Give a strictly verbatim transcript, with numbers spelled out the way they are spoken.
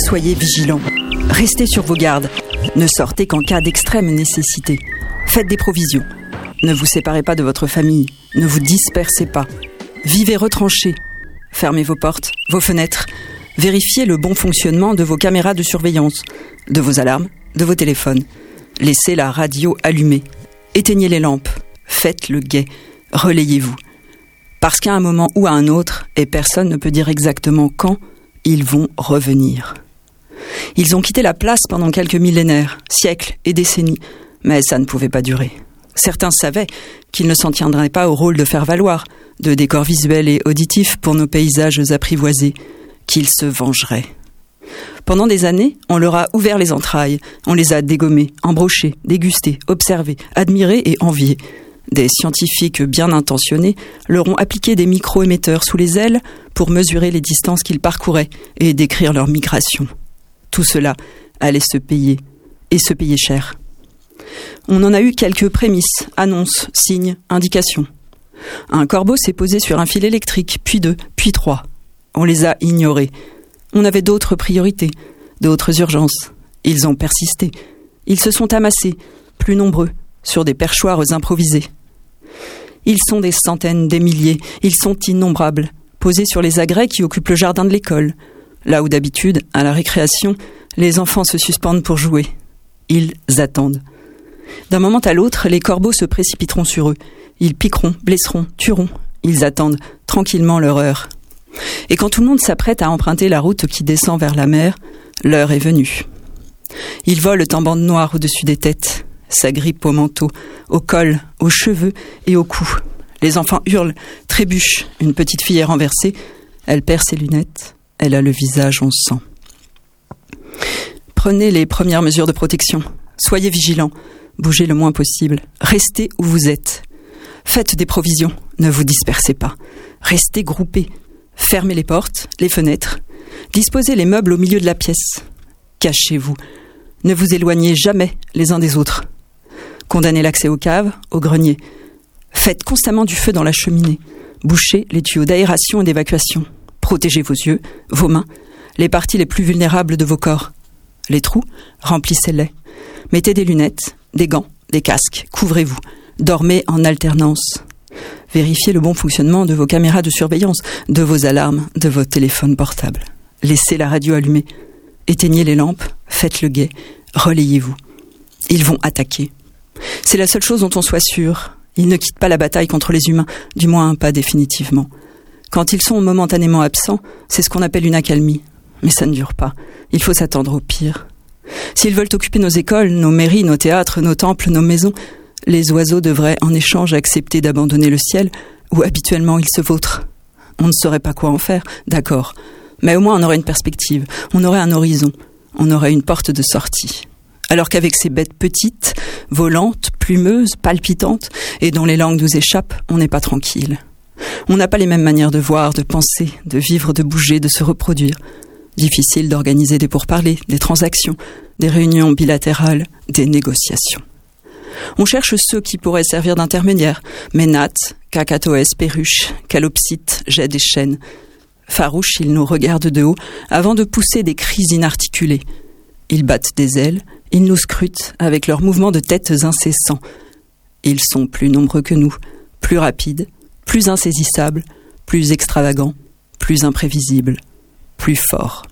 Soyez vigilants. Restez sur vos gardes. Ne sortez qu'en cas d'extrême nécessité. Faites des provisions. Ne vous séparez pas de votre famille. Ne vous dispersez pas. Vivez retranchés. Fermez vos portes, vos fenêtres. Vérifiez le bon fonctionnement de vos caméras de surveillance, de vos alarmes, de vos téléphones. Laissez la radio allumée. Éteignez les lampes. Faites le guet. Relayez-vous. Parce qu'à un moment ou à un autre, et personne ne peut dire exactement quand, ils vont revenir. Ils ont quitté la place pendant quelques millénaires, siècles et décennies, mais ça ne pouvait pas durer. Certains savaient qu'ils ne s'en tiendraient pas au rôle de faire valoir, de décor visuel et auditif pour nos paysages apprivoisés, qu'ils se vengeraient. Pendant des années, on leur a ouvert les entrailles, on les a dégommés, embrochés, dégustés, observés, admirés et enviés. Des scientifiques bien intentionnés leur ont appliqué des micro-émetteurs sous les ailes pour mesurer les distances qu'ils parcouraient et décrire leur migration. Tout cela allait se payer, et se payer cher. On en a eu quelques prémices, annonces, signes, indications. Un corbeau s'est posé sur un fil électrique, puis deux, puis trois. On les a ignorés. On avait d'autres priorités, d'autres urgences. Ils ont persisté. Ils se sont amassés, plus nombreux, sur des perchoirs improvisés. Ils sont des centaines, des milliers, ils sont innombrables, posés sur les agrès qui occupent le jardin de l'école, là où d'habitude, à la récréation, les enfants se suspendent pour jouer. Ils attendent. D'un moment à l'autre, les corbeaux se précipiteront sur eux. Ils piqueront, blesseront, tueront. Ils attendent tranquillement leur heure. Et quand tout le monde s'apprête à emprunter la route qui descend vers la mer, l'heure est venue. Ils volent en bande noire au-dessus des têtes, s'agrippent au manteau, au col, aux cheveux et au cou. Les enfants hurlent, trébuchent. Une petite fille est renversée. Elle perd ses lunettes. Elle a le visage en sang. Prenez les premières mesures de protection. Soyez vigilants. Bougez le moins possible. Restez où vous êtes. Faites des provisions. Ne vous dispersez pas. Restez groupés. Fermez les portes, les fenêtres. Disposez les meubles au milieu de la pièce. Cachez-vous. Ne vous éloignez jamais les uns des autres. Condamnez l'accès aux caves, aux greniers. Faites constamment du feu dans la cheminée. Bouchez les tuyaux d'aération et d'évacuation. Protégez vos yeux, vos mains, les parties les plus vulnérables de vos corps. Les trous, remplissez-les. Mettez des lunettes, des gants, des casques. Couvrez-vous. Dormez en alternance. Vérifiez le bon fonctionnement de vos caméras de surveillance, de vos alarmes, de vos téléphones portables. Laissez la radio allumée. Éteignez les lampes, faites le guet, relayez-vous. Ils vont attaquer. C'est la seule chose dont on soit sûr. Ils ne quittent pas la bataille contre les humains, du moins pas définitivement. Quand ils sont momentanément absents, c'est ce qu'on appelle une accalmie. Mais ça ne dure pas. Il faut s'attendre au pire. S'ils veulent occuper nos écoles, nos mairies, nos théâtres, nos temples, nos maisons, les oiseaux devraient en échange accepter d'abandonner le ciel où habituellement ils se vautrent. On ne saurait pas quoi en faire, d'accord. Mais au moins on aurait une perspective, on aurait un horizon, on aurait une porte de sortie. Alors qu'avec ces bêtes petites, volantes, plumeuses, palpitantes, et dont les langues nous échappent, on n'est pas tranquille. On n'a pas les mêmes manières de voir, de penser, de vivre, de bouger, de se reproduire. Difficile d'organiser des pourparlers, des transactions, des réunions bilatérales, des négociations. On cherche ceux qui pourraient servir d'intermédiaires, ménates, cacatoès, perruches, calopsites, jets des chênes. Farouches, ils nous regardent de haut avant de pousser des cris inarticulés. Ils battent des ailes, ils nous scrutent avec leurs mouvements de têtes incessants. Ils sont plus nombreux que nous, plus rapides, plus insaisissables, plus extravagants, plus imprévisibles, plus forts.